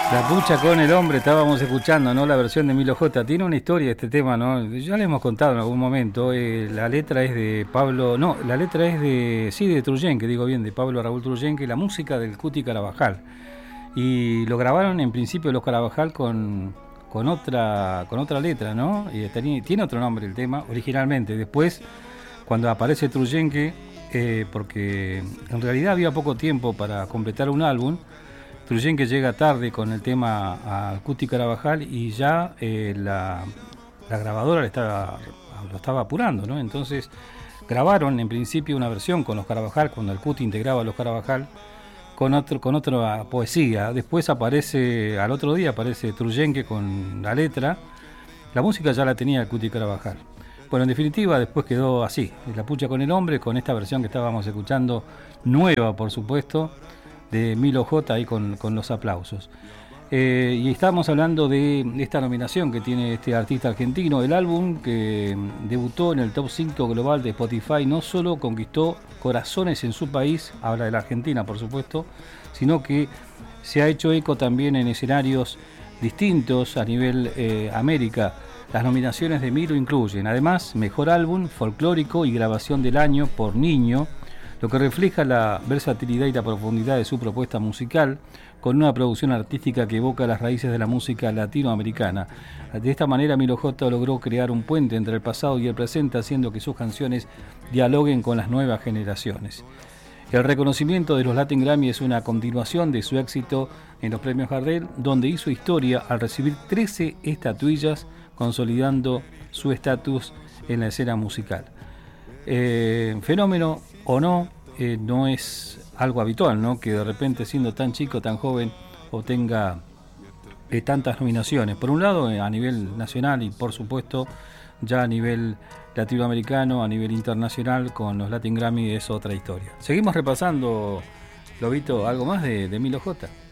La pucha con el hombre, estábamos escuchando, ¿no? La versión de Milo J. Tiene una historia este tema, ¿no? Ya le hemos contado en algún momento. La letra es de Pablo, no, la letra es de, sí, de Trullenque, digo bien, de Pablo Raúl Trullenque, la música del Cuti Carabajal. Y lo grabaron en principio los Carabajal con otra letra, ¿no? Y tiene otro nombre el tema, originalmente. Después, cuando aparece Trullenque, porque en realidad había poco tiempo para completar un álbum, Trullenque llega tarde con el tema a Cuti Carabajal y ya la grabadora lo estaba apurando, ¿no? Entonces grabaron en principio una versión con los Carabajal, cuando el Cuti integraba a los Carabajal, con otra poesía. Después al otro día aparece Trullenque con la letra. La música ya la tenía el Cuti Carabajal. Bueno, en definitiva, después quedó así, La pucha con el hombre, con esta versión que estábamos escuchando, nueva, por supuesto, de Milo J. ahí con los aplausos. Y estábamos hablando de esta nominación que tiene este artista argentino. El álbum que debutó en el top 5 global de Spotify no solo conquistó corazones en su país, habla de la Argentina por supuesto, sino que se ha hecho eco también en escenarios distintos a nivel América. Las nominaciones de Milo incluyen, además, Mejor Álbum, Folclórico y Grabación del Año por Niño, lo que refleja la versatilidad y la profundidad de su propuesta musical, con una producción artística que evoca las raíces de la música latinoamericana. De esta manera, Milo J. logró crear un puente entre el pasado y el presente, haciendo que sus canciones dialoguen con las nuevas generaciones. El reconocimiento de los Latin Grammy es una continuación de su éxito en los premios Gardel, donde hizo historia al recibir 13 estatuillas, consolidando su estatus en la escena musical. Fenómeno o no, no es algo habitual, ¿no? Que de repente, siendo tan chico, tan joven, obtenga tantas nominaciones. Por un lado, a nivel nacional y por supuesto ya a nivel latinoamericano, a nivel internacional, con los Latin Grammy es otra historia. Seguimos repasando, Lobito, algo más de Milo J.